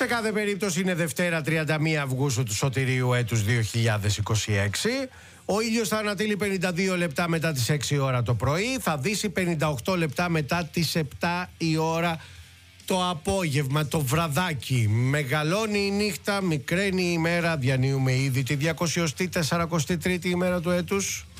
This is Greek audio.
Σε κάθε περίπτωση είναι Δευτέρα 31 Αυγούστου του σωτηρίου έτους 2026. Ο ήλιος θα ανατείλει 52 λεπτά μετά τις 6 ώρα το πρωί. Θα δύσει 58 λεπτά μετά τις 7 η ώρα το απόγευμα, το βραδάκι. Μεγαλώνει η νύχτα, μικραίνει η ημέρα. Διανύουμε ήδη τη 243η ημέρα του έτους.